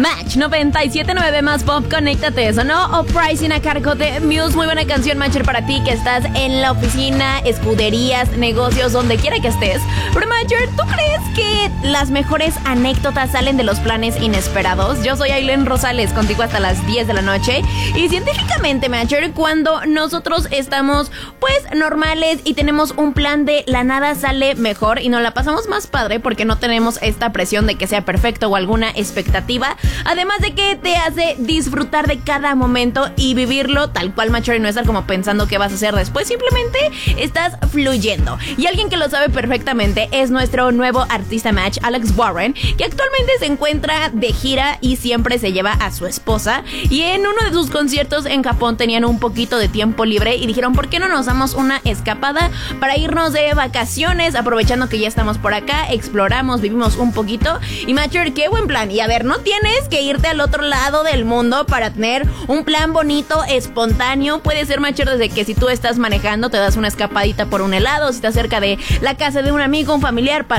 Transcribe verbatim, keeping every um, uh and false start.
Match noventa y siete punto nueve más pop, conéctate, eso, ¿no? O Pricing a cargo de Muse, muy buena canción, Matcher, para ti que estás en la oficina, escuderías, negocios, donde quiera que estés. Pero Matcher, ¿tú crees que las mejores anécdotas salen de los planes inesperados? Yo soy Aileen Rosales, contigo hasta las diez de la noche. Y científicamente, Matcher, cuando nosotros estamos, pues, normales y tenemos un plan de la nada sale mejor y nos la pasamos más padre porque no tenemos esta presión de que sea perfecto o alguna expectativa. Además de que te hace disfrutar de cada momento y vivirlo tal cual, Matcher, y no estar como pensando qué vas a hacer después. Simplemente estás fluyendo. Y alguien que lo sabe perfectamente es nuestro nuevo artista Match, Alex Warren, que actualmente se encuentra de gira y siempre se lleva a su esposa. Y en uno de sus conciertos en Japón tenían un poquito de tiempo libre y dijeron, ¿por qué no nos damos una escapada para irnos de vacaciones? Aprovechando que ya estamos por acá, exploramos, vivimos un poquito. Y Matcher, qué buen plan. Y a ver, no tienes que irte al otro lado del mundo para tener un plan bonito, espontáneo. Puede ser, Matcher, desde que si tú estás manejando te das una escapadita por un helado, si estás cerca de la casa de un amigo, un familiar, para